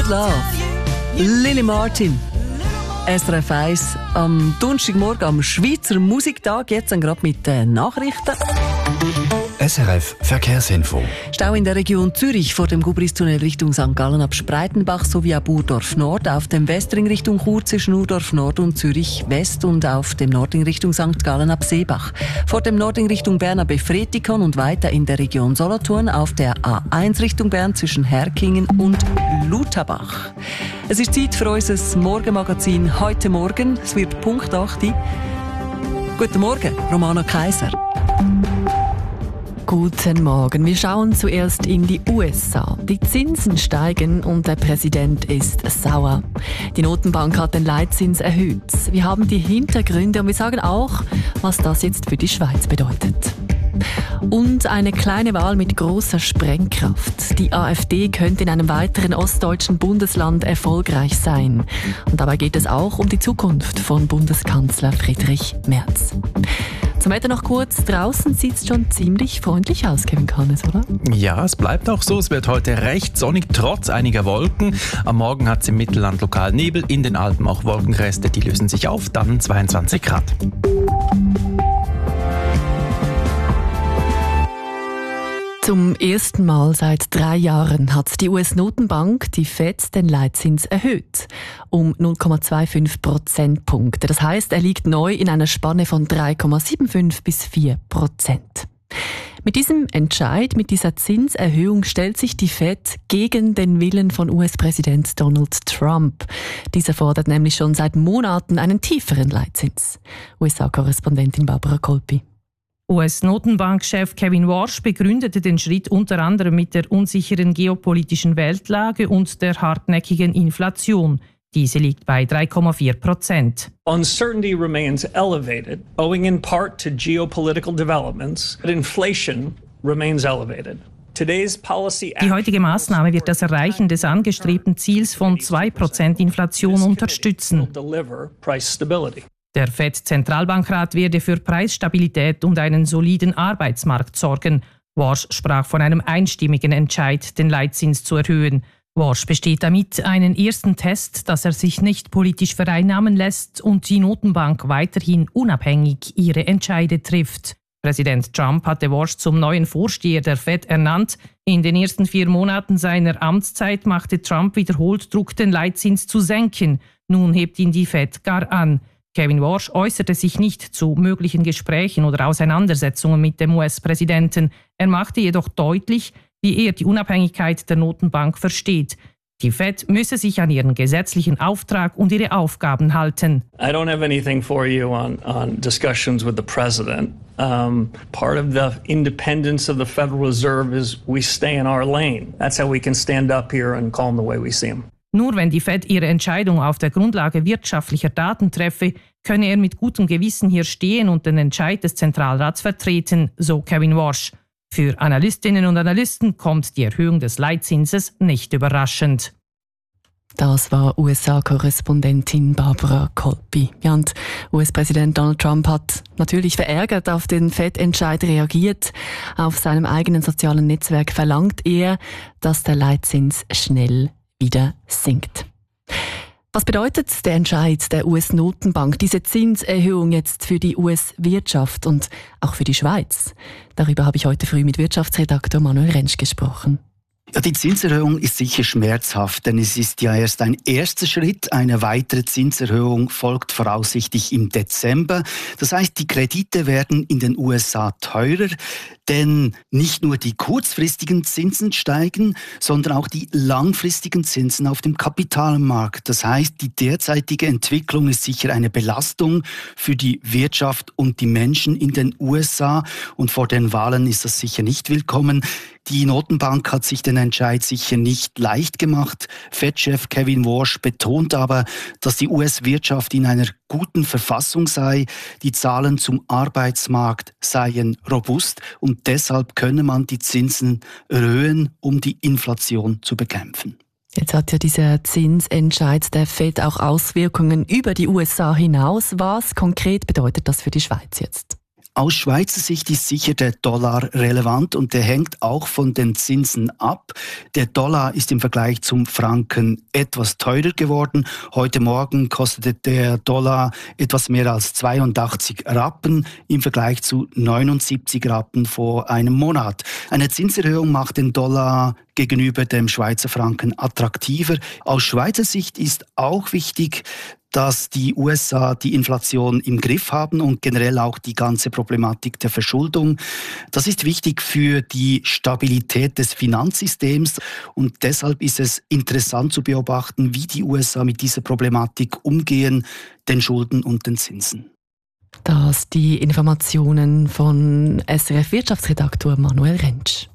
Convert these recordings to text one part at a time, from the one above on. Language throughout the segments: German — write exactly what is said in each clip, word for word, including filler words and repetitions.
Good Love. Lily Martin. S R F eins am Donnerstagmorgen am Schweizer Musiktag. Jetzt gerade mit den Nachrichten. S R F Verkehrsinfo. Stau in der Region Zürich vor dem Gubristunnel Richtung Sankt Gallen ab Spreitenbach sowie ab Urdorf Nord, auf dem Westring Richtung Chur zwischen Urdorf Nord und Zürich West und auf dem Nordring Richtung Sankt Gallen ab Seebach. Vor dem Nordring Richtung Bern ab Befretikon und weiter in der Region Solothurn auf der A eins Richtung Bern zwischen Herkingen und Lutabach. Es ist Zeit für unser Morgenmagazin heute Morgen. Es wird Punkt acht. Guten Morgen, Romana Kaiser. Guten Morgen. Wir schauen zuerst in die U S A. Die Zinsen steigen und der Präsident ist sauer. Die Notenbank hat den Leitzins erhöht. Wir haben die Hintergründe und wir sagen auch, was das jetzt für die Schweiz bedeutet. Und eine kleine Wahl mit großer Sprengkraft. Die AfD könnte in einem weiteren ostdeutschen Bundesland erfolgreich sein. Und dabei geht es auch um die Zukunft von Bundeskanzler Friedrich Merz. Zum Wetter noch kurz. Draußen sieht es schon ziemlich freundlich aus, Kevin Kahnes, oder? Ja, es bleibt auch so. Es wird heute recht sonnig, trotz einiger Wolken. Am Morgen hat es im Mittelland lokal Nebel, in den Alpen auch Wolkenreste, die lösen sich auf, dann zweiundzwanzig Grad. Zum ersten Mal seit drei Jahren hat die U S-Notenbank, die Fed, den Leitzins erhöht. Um null Komma fünfundzwanzig Prozentpunkte. Das heisst, er liegt neu in einer Spanne von drei Komma fünfundsiebzig bis vier Prozent. Mit diesem Entscheid, mit dieser Zinserhöhung stellt sich die Fed gegen den Willen von U S-Präsident Donald Trump. Dieser fordert nämlich schon seit Monaten einen tieferen Leitzins. U S A-Korrespondentin Barbara Kolpi. U S-Notenbankchef Kevin Warsh begründete den Schritt unter anderem mit der unsicheren geopolitischen Weltlage und der hartnäckigen Inflation. Diese liegt bei drei Komma vier Prozent. Uncertainty remains elevated, owing in part to geopolitical developments, but inflation remains elevated. Die heutige Maßnahme wird das Erreichen des angestrebten Ziels von zwei Prozent Inflation unterstützen. Der Fed-Zentralbankrat werde für Preisstabilität und einen soliden Arbeitsmarkt sorgen. Warsh sprach von einem einstimmigen Entscheid, den Leitzins zu erhöhen. Warsh besteht damit einen ersten Test, dass er sich nicht politisch vereinnahmen lässt und die Notenbank weiterhin unabhängig ihre Entscheide trifft. Präsident Trump hatte Warsh zum neuen Vorsteher der Fed ernannt. In den ersten vier Monaten seiner Amtszeit machte Trump wiederholt Druck, den Leitzins zu senken. Nun hebt ihn die Fed gar an. Kevin Warsh äußerte sich nicht zu möglichen Gesprächen oder Auseinandersetzungen mit dem U S-Präsidenten. Er machte jedoch deutlich, wie er die Unabhängigkeit der Notenbank versteht. Die Fed müsse sich an ihren gesetzlichen Auftrag und ihre Aufgaben halten. I don't have anything for you on, on discussions with the president. Um, part of the independence of the Federal Reserve is we stay in our lane. That's how we can stand up here and call them the way we see them. Nur wenn die Fed ihre Entscheidung auf der Grundlage wirtschaftlicher Daten treffe, könne er mit gutem Gewissen hier stehen und den Entscheid des Zentralrats vertreten, so Kevin Warsh. Für Analystinnen und Analysten kommt die Erhöhung des Leitzinses nicht überraschend. Das war U S A-Korrespondentin Barbara Kolpi. Ja, und U S-Präsident Donald Trump hat natürlich verärgert auf den Fed-Entscheid reagiert. Auf seinem eigenen sozialen Netzwerk verlangt er, dass der Leitzins schnell wieder sinkt. Was bedeutet der Entscheid der U S-Notenbank, diese Zinserhöhung jetzt für die U S-Wirtschaft und auch für die Schweiz? Darüber habe ich heute früh mit Wirtschaftsredaktor Manuel Rentsch gesprochen. Ja, die Zinserhöhung ist sicher schmerzhaft, denn es ist ja erst ein erster Schritt. Eine weitere Zinserhöhung folgt voraussichtlich im Dezember. Das heißt, die Kredite werden in den U S A teurer, denn nicht nur die kurzfristigen Zinsen steigen, sondern auch die langfristigen Zinsen auf dem Kapitalmarkt. Das heißt, die derzeitige Entwicklung ist sicher eine Belastung für die Wirtschaft und die Menschen in den U S A. Und vor den Wahlen ist das sicher nicht willkommen. Die Notenbank hat sich den Entscheid sicher nicht leicht gemacht. Fed-Chef Kevin Warsh betont aber, dass die U S-Wirtschaft in einer guten Verfassung sei. Die Zahlen zum Arbeitsmarkt seien robust und deshalb könne man die Zinsen erhöhen, um die Inflation zu bekämpfen. Jetzt hat ja dieser Zinsentscheid der Fed auch Auswirkungen über die U S A hinaus. Was konkret bedeutet das für die Schweiz jetzt? Aus Schweizer Sicht ist sicher der Dollar relevant und der hängt auch von den Zinsen ab. Der Dollar ist im Vergleich zum Franken etwas teurer geworden. Heute Morgen kostete der Dollar etwas mehr als zweiundachtzig Rappen im Vergleich zu neunundsiebzig Rappen vor einem Monat. Eine Zinserhöhung macht den Dollar gegenüber dem Schweizer Franken attraktiver. Aus Schweizer Sicht ist auch wichtig, dass die U S A die Inflation im Griff haben und generell auch die ganze Problematik der Verschuldung. Das ist wichtig für die Stabilität des Finanzsystems und deshalb ist es interessant zu beobachten, wie die U S A mit dieser Problematik umgehen, den Schulden und den Zinsen. Das die Informationen von S R F-Wirtschaftsredaktor Manuel Rentsch.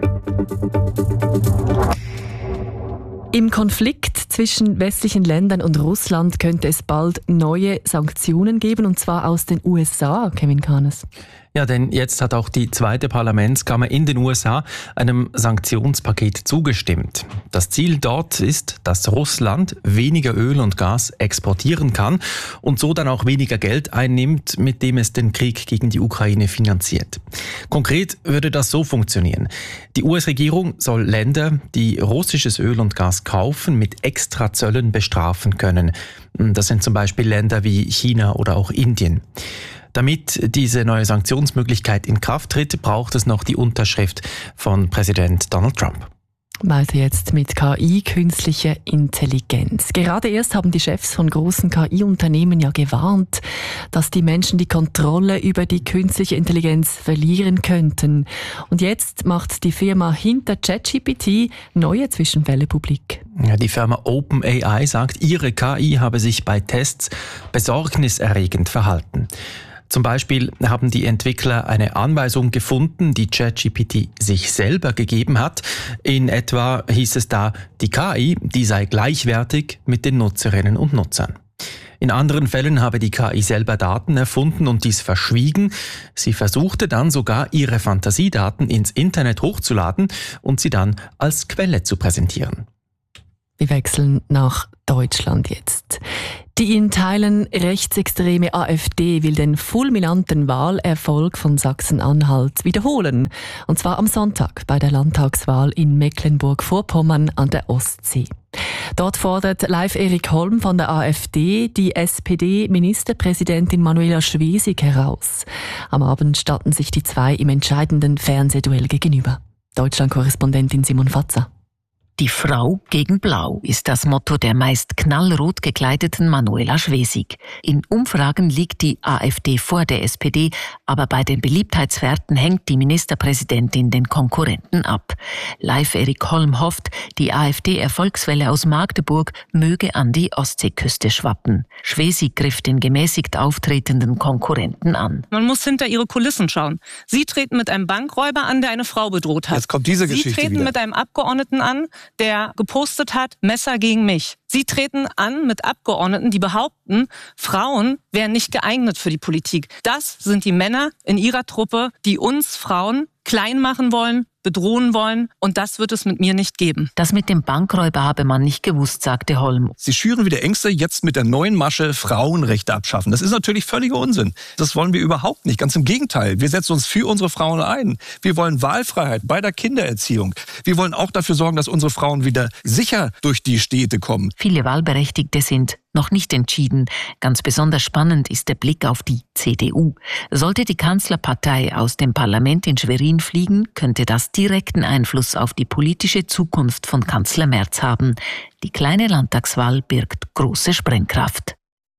Im Konflikt zwischen westlichen Ländern und Russland könnte es bald neue Sanktionen geben, und zwar aus den U S A, Kevin Kahnes. Ja, denn jetzt hat auch die zweite Parlamentskammer in den U S A einem Sanktionspaket zugestimmt. Das Ziel dort ist, dass Russland weniger Öl und Gas exportieren kann und so dann auch weniger Geld einnimmt, mit dem es den Krieg gegen die Ukraine finanziert. Konkret würde das so funktionieren. Die U S-Regierung soll Länder, die russisches Öl und Gas kaufen, mit Extrazöllen bestrafen können. Das sind zum Beispiel Länder wie China oder auch Indien. Damit diese neue Sanktionsmöglichkeit in Kraft tritt, braucht es noch die Unterschrift von Präsident Donald Trump. Weiter jetzt mit K I, künstliche Intelligenz. Gerade erst haben die Chefs von großen K I-Unternehmen ja gewarnt, dass die Menschen die Kontrolle über die künstliche Intelligenz verlieren könnten. Und jetzt macht die Firma hinter ChatGPT neue Zwischenfälle publik. Ja, die Firma OpenAI sagt, ihre K I habe sich bei Tests besorgniserregend verhalten. Zum Beispiel haben die Entwickler eine Anweisung gefunden, die ChatGPT sich selber gegeben hat. In etwa hieß es da, die K I, die sei gleichwertig mit den Nutzerinnen und Nutzern. In anderen Fällen habe die K I selber Daten erfunden und dies verschwiegen. Sie versuchte dann sogar, ihre Fantasiedaten ins Internet hochzuladen und sie dann als Quelle zu präsentieren. Wir wechseln nach Deutschland jetzt. Die in Teilen rechtsextreme AfD will den fulminanten Wahlerfolg von Sachsen-Anhalt wiederholen. Und zwar am Sonntag bei der Landtagswahl in Mecklenburg-Vorpommern an der Ostsee. Dort fordert Live Erik Holm von der AfD die S P D-Ministerpräsidentin Manuela Schwesig heraus. Am Abend standen sich die zwei im entscheidenden Fernsehduell gegenüber. Deutschland-Korrespondentin Simon Fatzer. Die Frau gegen Blau ist das Motto der meist knallrot gekleideten Manuela Schwesig. In Umfragen liegt die AfD vor der S P D, aber bei den Beliebtheitswerten hängt die Ministerpräsidentin den Konkurrenten ab. Live Erik Holm hofft, die AfD-Erfolgswelle aus Magdeburg möge an die Ostseeküste schwappen. Schwesig griff den gemäßigt auftretenden Konkurrenten an. Man muss hinter ihre Kulissen schauen. Sie treten mit einem Bankräuber an, der eine Frau bedroht hat. Jetzt kommt diese Geschichte Sie treten wieder. mit einem Abgeordneten an, der gepostet hat, Messer gegen mich. Sie treten an mit Abgeordneten, die behaupten, Frauen wären nicht geeignet für die Politik. Das sind die Männer in ihrer Truppe, die uns Frauen klein machen wollen, bedrohen wollen, und das wird es mit mir nicht geben. Das mit dem Bankräuber habe man nicht gewusst, sagte Holm. Sie schüren wieder Ängste, jetzt mit der neuen Masche Frauenrechte abschaffen. Das ist natürlich völliger Unsinn. Das wollen wir überhaupt nicht. Ganz im Gegenteil. Wir setzen uns für unsere Frauen ein. Wir wollen Wahlfreiheit bei der Kindererziehung. Wir wollen auch dafür sorgen, dass unsere Frauen wieder sicher durch die Städte kommen. Viele Wahlberechtigte sind noch nicht entschieden. Ganz besonders spannend ist der Blick auf die C D U. Sollte die Kanzlerpartei aus dem Parlament in Schwerin fliegen, könnte das direkten Einfluss auf die politische Zukunft von Kanzler Merz haben. Die kleine Landtagswahl birgt große Sprengkraft.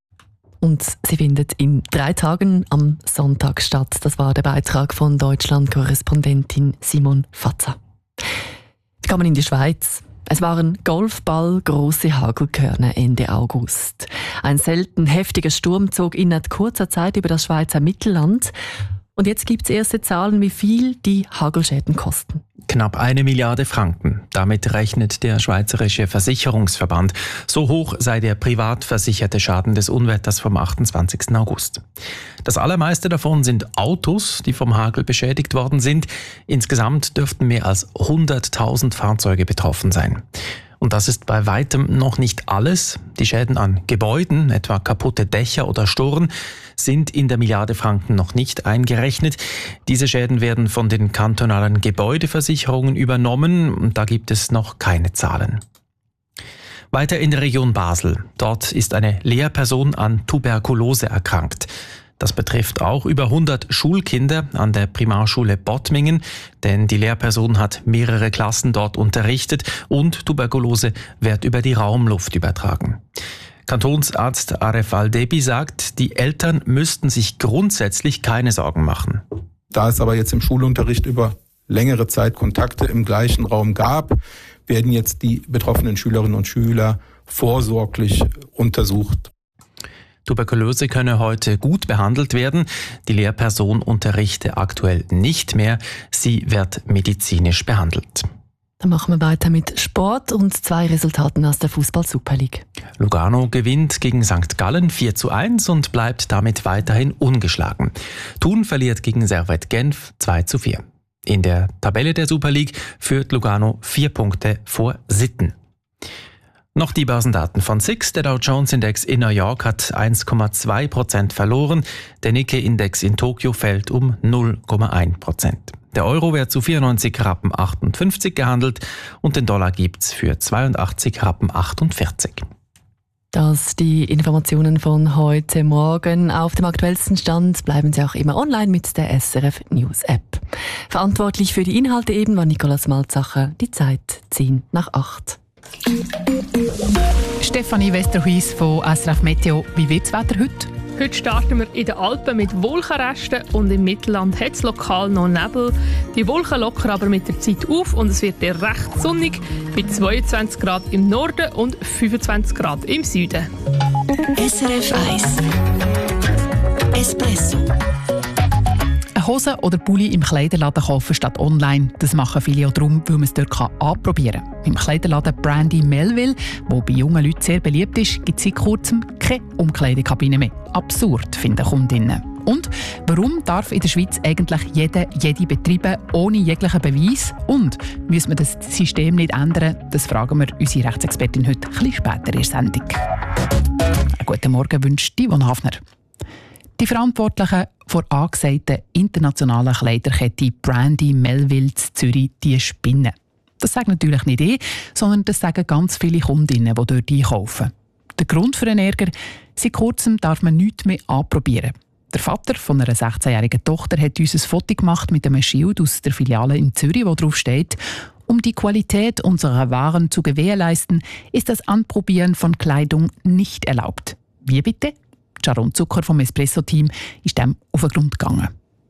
Und sie findet in drei Tagen am Sonntag statt. Das war der Beitrag von Deutschland-Korrespondentin Simon Fatzer. Wir kommen in die Schweiz. Es waren golfballgroße Hagelkörner Ende August. Ein selten heftiger Sturm zog innerhalb kurzer Zeit über das Schweizer Mittelland. Und jetzt gibt es erste Zahlen, wie viel die Hagelschäden kosten. Knapp eine Milliarde Franken. Damit rechnet der Schweizerische Versicherungsverband. So hoch sei der privat versicherte Schaden des Unwetters vom achtundzwanzigsten August. Das allermeiste davon sind Autos, die vom Hagel beschädigt worden sind. Insgesamt dürften mehr als hunderttausend Fahrzeuge betroffen sein. Und das ist bei weitem noch nicht alles. Die Schäden an Gebäuden, etwa kaputte Dächer oder Storen, sind in der Milliarde Franken noch nicht eingerechnet. Diese Schäden werden von den kantonalen Gebäudeversicherungen übernommen und da gibt es noch keine Zahlen. Weiter in der Region Basel. Dort ist eine Lehrperson an Tuberkulose erkrankt. Das betrifft auch über hundert Schulkinder an der Primarschule Bottmingen, denn die Lehrperson hat mehrere Klassen dort unterrichtet und Tuberkulose wird über die Raumluft übertragen. Kantonsarzt Aref Al-Debi sagt, die Eltern müssten sich grundsätzlich keine Sorgen machen. Da es aber jetzt im Schulunterricht über längere Zeit Kontakte im gleichen Raum gab, werden jetzt die betroffenen Schülerinnen und Schüler vorsorglich untersucht. Tuberkulose könne heute gut behandelt werden. Die Lehrperson unterrichte aktuell nicht mehr. Sie wird medizinisch behandelt. Dann machen wir weiter mit Sport und zwei Resultaten aus der Fußball-Super League. Lugano gewinnt gegen Sankt Gallen vier zu eins und bleibt damit weiterhin ungeschlagen. Thun verliert gegen Servette Genf zwei zu vier. In der Tabelle der Super League führt Lugano vier Punkte vor Sitten. Noch die Börsendaten von S I X. Der Dow Jones Index in New York hat eins Komma zwei Prozent verloren. Der Nikkei-Index in Tokio fällt um null Komma eins Prozent. Der Euro wird zu vierundneunzig Rappen achtundfünfzig gehandelt und den Dollar gibt's für zweiundachtzig Rappen achtundvierzig. Das die Informationen von heute Morgen. Auf dem aktuellsten Stand bleiben Sie auch immer online mit der S R F News App. Verantwortlich für die Inhalte eben war Nicolas Malzacher. Die Zeit zehn nach acht. Stefanie Westerhuis von S R F Meteo. Wie wird das Wetter heute? Heute starten wir in den Alpen mit Wolkenresten und im Mittelland hat es lokal noch Nebel. Die Wolken lockern aber mit der Zeit auf und es wird dann recht sonnig bei zweiundzwanzig Grad im Norden und fünfundzwanzig Grad im Süden. S R F eins Espresso. Eine Hose oder Pulli im Kleiderladen kaufen statt online. Das machen viele auch darum, weil man es dort anprobieren kann. Im Kleiderladen Brandy Melville, wo bei jungen Leuten sehr beliebt ist, gibt es seit kurzem keine Umkleidekabine mehr. Absurd, finden Kundinnen. Und warum darf in der Schweiz eigentlich jeder jede betreiben, ohne jeglichen Beweis? Und müssen wir das System nicht ändern? Das fragen wir unsere Rechtsexpertin heute ein bisschen später in der Sendung. Einen guten Morgen wünscht Yvonne Hafner. Die Verantwortlichen der angesagten internationalen Kleiderkette Brandy Melville in Zürich, die spinnen. Das sagen natürlich nicht ich, sondern das sagen ganz viele Kundinnen, die dort einkaufen. Der Grund für den Ärger: seit kurzem darf man nichts mehr anprobieren. Der Vater von einer sechzehnjährigen Tochter hat uns ein Foto gemacht mit einem Schild aus der Filiale in Zürich, wo drauf steht: Um die Qualität unserer Waren zu gewährleisten, ist das Anprobieren von Kleidung nicht erlaubt. Wie bitte? Sharon Zucker vom Espresso-Team ist dem auf den Grund gegangen.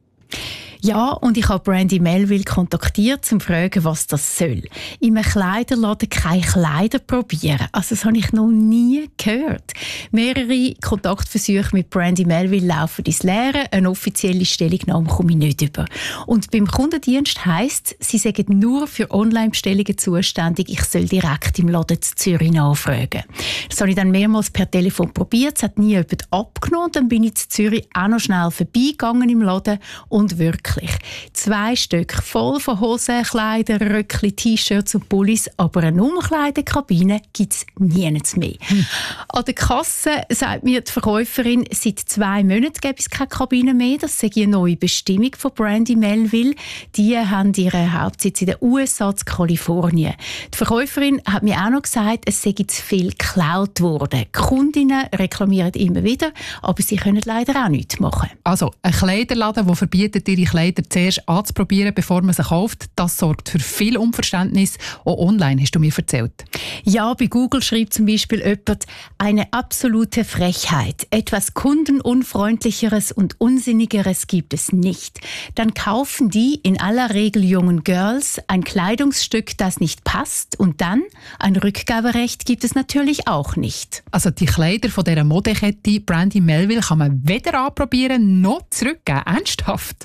Ja, und ich habe Brandy Melville kontaktiert, um zu fragen, was das soll. In einem Kleiderladen keine Kleider probieren. Also das habe ich noch nie gehört. Mehrere Kontaktversuche mit Brandy Melville laufen ins Leere. Eine offizielle Stellungnahme komme ich nicht über. Und beim Kundendienst heisst, sie sagen nur für Online-Bestellungen zuständig. Ich soll direkt im Laden zu Zürich nachfragen. Das habe ich dann mehrmals per Telefon probiert. Es hat nie jemand abgenommen. Dann bin ich zu Zürich auch noch schnell vorbeigegangen im Laden und wirklich zwei Stück voll von Hosen, Kleider, Röckchen, T-Shirts und Pullis, aber eine Umkleidekabine gibt es nirgends mehr. Hm. An der Kasse sagt mir die Verkäuferin, seit zwei Monaten gäbe es keine Kabine mehr. Das sei eine neue Bestimmung von Brandy Melville. Die haben ihren Hauptsitz in den U S A, in Kalifornien. Die Verkäuferin hat mir auch noch gesagt, es sei zu viel geklaut worden. Die Kundinnen reklamieren immer wieder, aber sie können leider auch nichts machen. Also ein Kleiderladen, der verbietet, ihre Kleider zuerst anzuprobieren, bevor man sie kauft, das sorgt für viel Unverständnis. Auch online, hast du mir erzählt. Ja, bei Google schreibt zum Beispiel jemand, eine absolute Frechheit. Etwas Kundenunfreundlicheres und Unsinnigeres gibt es nicht. Dann kaufen die in aller Regel jungen Girls ein Kleidungsstück, das nicht passt, und dann ein Rückgaberecht gibt es natürlich auch nicht. Also die Kleider von dieser Modekette Brandy Melville kann man weder anprobieren noch zurückgeben. Ernsthaft? Ja,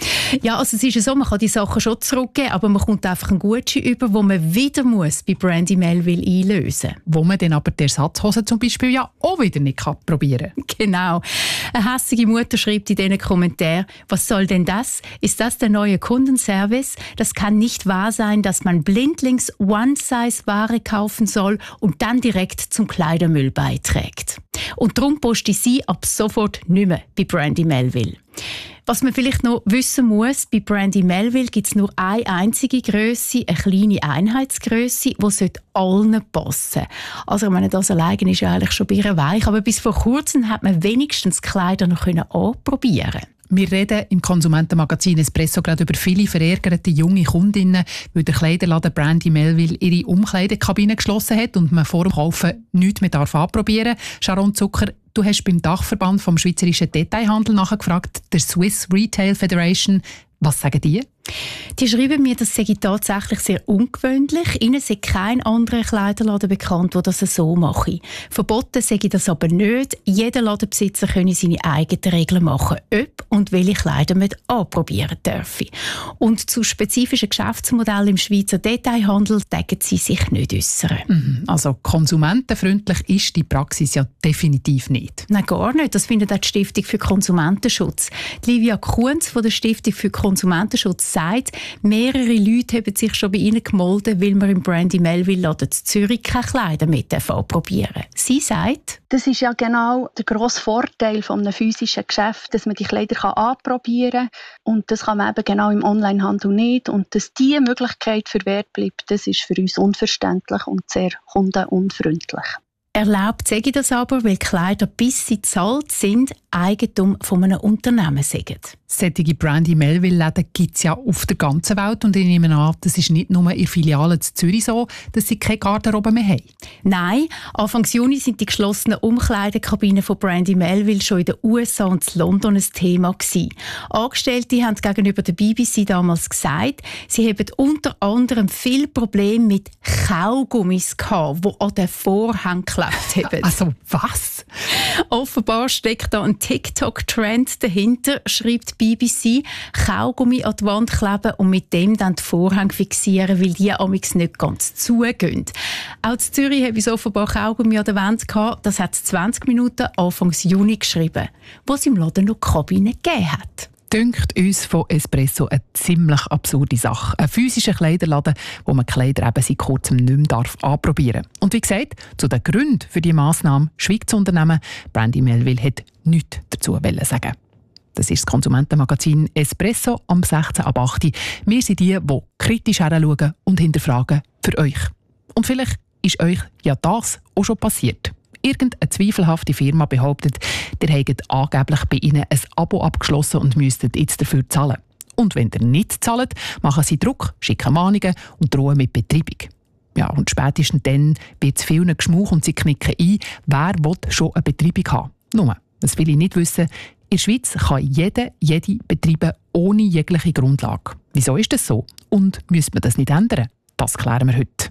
Ja, also es ist ja so, man kann die Sachen schon zurückgeben, aber man kommt einfach einen Gutschein über, wo man wieder muss bei Brandy Melville einlösen muss. Wo man dann aber die Ersatzhose zum Beispiel ja auch wieder nicht kann probieren kann. Genau. Eine hässige Mutter schreibt in diesen Kommentaren, was soll denn das? Ist das der neue Kundenservice? Das kann nicht wahr sein, dass man blindlings One-Size-Ware kaufen soll und dann direkt zum Kleidermüll beiträgt. Und darum poste sie ab sofort nicht mehr bei Brandy Melville. Was man vielleicht noch wissen muss, bei Brandy Melville gibt es nur eine einzige Grösse, eine kleine Einheitsgrösse, die allen passen sollte. Also ich meine, das alleine ist ja eigentlich schon weich, aber bis vor kurzem hat man wenigstens Kleider noch anprobieren können. Wir reden im Konsumentenmagazin Espresso gerade über viele verärgerte junge Kundinnen, weil der Kleiderladen Brandy Melville ihre Umkleidekabine geschlossen hat und man vor dem Kaufen nichts mehr anprobieren darf. Sharon Zucker, du hast beim Dachverband vom Schweizerischen Detailhandel nachgefragt, der Swiss Retail Federation. Was sagen die? Die schreiben mir, das sei tatsächlich sehr ungewöhnlich. Ihnen sei kein anderer Kleiderladen bekannt, der das so mache. Verboten sei das aber nicht. Jeder Ladenbesitzer könne seine eigenen Regeln machen, ob und welche Kleider man anprobieren dürfe. Und zu spezifischen Geschäftsmodellen im Schweizer Detailhandel denken sie sich nicht äußern. Mhm. Also konsumentenfreundlich ist die Praxis ja definitiv nicht. Nein, gar nicht. Das findet auch die Stiftung für Konsumentenschutz. Livia Kunz von der Stiftung für Konsumentenschutz sagt, mehrere Leute haben sich schon bei ihnen gemeldet, weil man im Brandy Melville Laden in Zürich keine Kleider mehr anprobieren darf. Sie sagt, das ist ja genau der grosse Vorteil von einem physischen Geschäft, dass man die Kleider anprobieren kann. Und das kann man eben genau im Onlinehandel nicht. Und dass diese Möglichkeit verwehrt bleibt, das ist für uns unverständlich und sehr kundenunfreundlich. Erlaubt sage ich das aber, weil Kleider, bis sie zahlt sind, Eigentum von einem Unternehmen sind. Solche Brandy Melville-Läden gibt es ja auf der ganzen Welt und ich nehme an, das ist nicht nur in Filialen in Zürich so, dass sie keine Garderobe mehr haben. Nein, Anfang Juni sind die geschlossenen Umkleidekabinen von Brandy Melville schon in den U S A und in London ein Thema gewesen. Angestellte haben gegenüber der B B C damals gesagt, sie haben unter anderem viele Probleme mit Kaugummis gehabt, die an den Vorhang geklebt haben. Also was? Offenbar steckt da ein TikTok-Trend dahinter, schreibt die B B C. Kaugummi an die Wand kleben und mit dem dann die Vorhänge fixieren, weil die amigs nicht ganz zugehen. Auch in Zürich habe ich offenbar Kaugummi an der Wand gehabt. Das hat es zwanzig Minuten Anfang Juni geschrieben, wo es im Laden noch Kabinen gegeben hat. Dünkt uns von Espresso eine ziemlich absurde Sache. Ein physischer Kleiderladen, wo man Kleider eben seit kurzem nicht mehr darf anprobieren darf. Und wie gesagt, zu den Gründen für diese Massnahme schweigt das Unternehmen. Brandy Melville hat nichts dazu sagen. Das ist das Konsumentenmagazin Espresso am sechzehnten ab acht Uhr. Wir sind die, die kritisch hinschauen und hinterfragen für euch. Und vielleicht ist euch ja das auch schon passiert. Irgendeine zweifelhafte Firma behauptet, ihr hättet angeblich bei ihnen ein Abo abgeschlossen und müsstet jetzt dafür zahlen. Und wenn ihr nicht zahlt, machen sie Druck, schicken Mahnungen und drohen mit Betreibung. Ja, und spätestens dann wird es vielen geschmuch und sie knicken ein, wer will schon eine Betreibung haben. Nur, das will ich nicht wissen, in der Schweiz kann jeder, jede betreiben ohne jegliche Grundlage. Wieso ist das so? Und müsste man das nicht ändern? Das klären wir heute.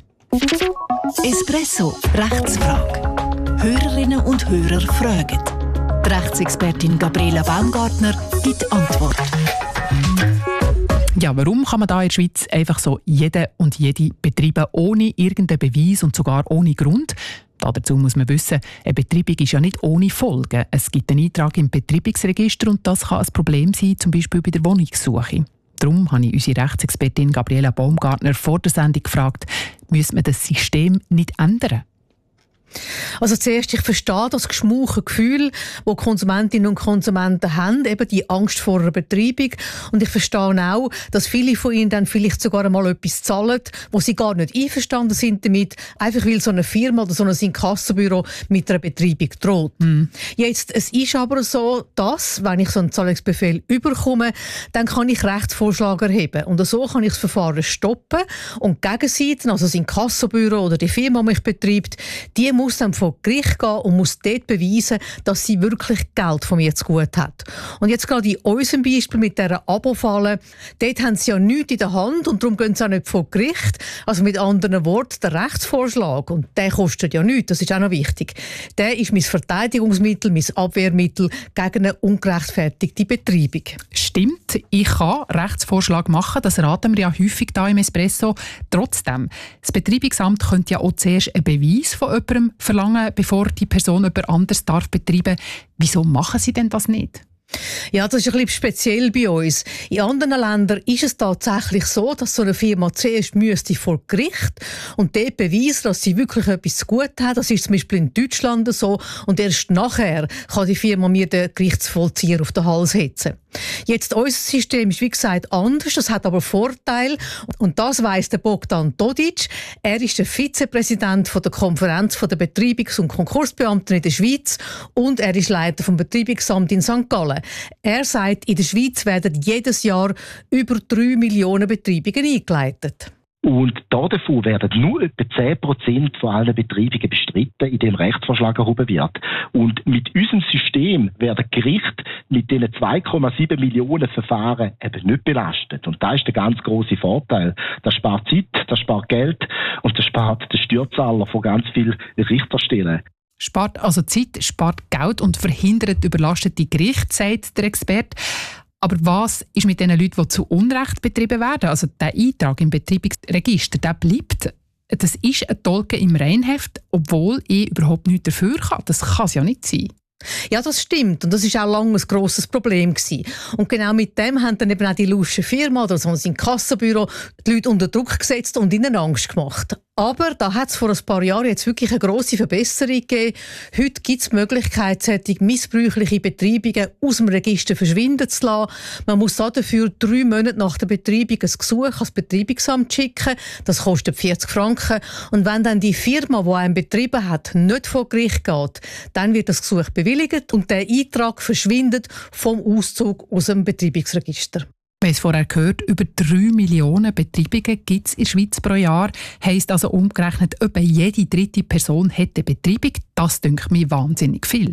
Espresso, Rechtsfrage. Hörerinnen und Hörer fragen. Die Rechtsexpertin Gabriela Baumgartner gibt Antwort. Ja, warum kann man da in der Schweiz einfach so jeden und jede betreiben, ohne irgendeinen Beweis und sogar ohne Grund? Dazu muss man wissen, eine Betreibung ist ja nicht ohne Folgen. Es gibt einen Eintrag im Betreibungsregister und das kann ein Problem sein, zum Beispiel bei der Wohnungssuche. Darum habe ich unsere Rechtsexpertin Gabriela Baumgartner vor der Sendung gefragt, müsste man das System nicht ändern? Also zuerst, ich verstehe das geschmuche Gefühl, das Konsumentinnen und Konsumenten haben, eben die Angst vor einer Betreibung. Und ich verstehe auch, dass viele von ihnen dann vielleicht sogar einmal etwas zahlen, wo sie gar nicht einverstanden sind damit, einfach weil so eine Firma oder so ein Inkassobüro mit einer Betreibung droht. Mhm. Jetzt, es ist aber so, dass, wenn ich so einen Zahlungsbefehl überkomme, dann kann ich Rechtsvorschlag erheben. Und so kann ich das Verfahren stoppen und die Gegenseite, also das Inkassobüro oder die Firma, die mich betreibt, die muss dann vor vor Gericht gehen und muss dort beweisen, dass sie wirklich Geld von mir zu gut hat. Und jetzt gerade in unserem Beispiel mit dieser Abo-Falle, dort haben sie ja nichts in der Hand und darum gehen sie auch nicht vor Gericht. Also mit anderen Worten, der Rechtsvorschlag, und der kostet ja nichts, das ist auch noch wichtig, der ist mein Verteidigungsmittel, mein Abwehrmittel gegen eine ungerechtfertigte Betreibung. Stimmt, ich kann Rechtsvorschlag machen, das raten wir ja häufig da im Espresso. Trotzdem, das Betreibungsamt könnte ja auch zuerst einen Beweis von jemandem verlangen, bevor die Person jemand anderes darf betreiben. Wieso machen sie denn das nicht? Ja, das ist ein bisschen speziell bei uns. In anderen Ländern ist es tatsächlich so, dass so eine Firma zuerst müsste vor Gericht und dort beweisen, dass sie wirklich etwas zu gut hat. Das ist zum Beispiel in Deutschland so. Und erst nachher kann die Firma mir den Gerichtsvollzieher auf den Hals hetzen. Jetzt, unser System ist wie gesagt anders, das hat aber Vorteile. Und das weiss der Bogdan Todic. Er ist der Vizepräsident von der Konferenz der Betreibungs- und Konkursbeamten in der Schweiz und er ist Leiter vom Betreibungsamt in Sankt Gallen. Er sagt, in der Schweiz werden jedes Jahr über drei Millionen Betreibungen eingeleitet. Und davon werden nur etwa zehn Prozent von allen Betreibungen bestritten, in dem Rechtsvorschlag erhoben wird. Und mit unserem System werden Gerichte mit diesen zwei Komma sieben Millionen Verfahren eben nicht belastet. Und das ist der ganz grosse Vorteil. Das spart Zeit, das spart Geld und das spart den Steuerzahler von ganz vielen Richterstellen. Spart also Zeit, spart Geld und verhindert überlastete Gerichte, sagt der Experte. Aber was ist mit den Leuten, die zu Unrecht betrieben werden? Also der Eintrag im Betreibungsregister, der bleibt. Das ist ein Tolken im Reinheft, obwohl ich überhaupt nichts dafür kann. Das kann es ja nicht sein. Ja, das stimmt. Und das war auch lange ein grosses Problem gewesen. Und genau mit dem haben dann eben auch die lusche Firma oder so ein Kassenbüro die Leute unter Druck gesetzt und ihnen Angst gemacht. Aber da hat es vor ein paar Jahren jetzt wirklich eine grosse Verbesserung gegeben. Heute gibt es die Möglichkeit, solche missbräuchliche Betreibungen aus dem Register verschwinden zu lassen. Man muss dafür drei Monate nach der Betreibung ein Gesuch ans Betreibungsamt schicken. Das kostet vierzig Franken. Und wenn dann die Firma, die einen betrieben hat, nicht vor Gericht geht, dann wird das Gesuch bewilligt und der Eintrag verschwindet vom Auszug aus dem Betreibungsregister. Wir haben es vorher gehört, über drei Millionen Betreibungen gibt es in der Schweiz pro Jahr. Heisst also umgerechnet, etwa jede dritte Person hat eine Betreibung. Das dünkt mir wahnsinnig viel.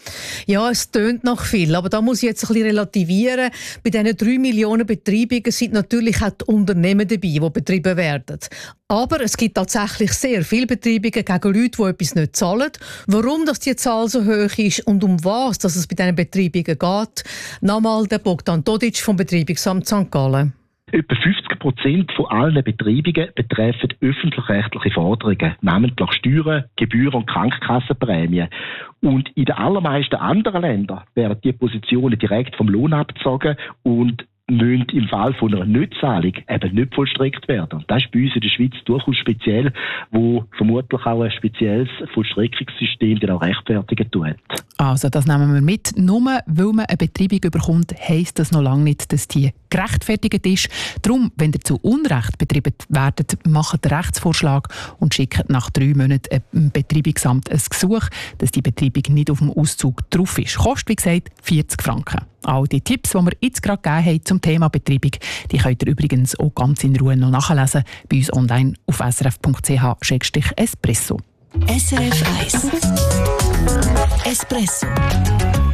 Ja, es tönt noch viel, aber da muss ich jetzt ein bisschen relativieren. Bei diesen drei Millionen Betreibungen sind natürlich auch die Unternehmen dabei, die betrieben werden. Aber es gibt tatsächlich sehr viele Betreibungen gegen Leute, die etwas nicht zahlen. Warum dass die Zahl so hoch ist und um was dass es bei diesen Betreibungen geht, nochmal der Bogdan Todic vom Betreibungsamt Sankt Gallen. Etwa fünfzig Prozent von allen Betreibungen betreffen öffentlich-rechtliche Forderungen, namentlich Steuern, Gebühren und Krankenkassenprämien. Und in den allermeisten anderen Ländern werden diese Positionen direkt vom Lohn abgezogen und müssen im Fall von einer Nichtzahlung eben nicht vollstreckt werden. Und das ist bei uns in der Schweiz durchaus speziell, wo vermutlich auch ein spezielles Vollstreckungssystem dann auch rechtfertigen tut. Also das nehmen wir mit. Nur weil man eine Betreibung bekommt, heisst das noch lange nicht, dass die gerechtfertigt ist. Darum, wenn ihr zu Unrecht betrieben werdet, macht den Rechtsvorschlag und schickt nach drei Monaten im Betreibungsamt ein Gesuch, dass die Betreibung nicht auf dem Auszug drauf ist. Kostet, wie gesagt, vierzig Franken. All die Tipps, die wir jetzt gerade gegeben haben zum Thema Betreibung, die könnt ihr übrigens auch ganz in Ruhe noch nachlesen bei uns online auf s r f punkt c h slash espresso. S R F eins Espresso.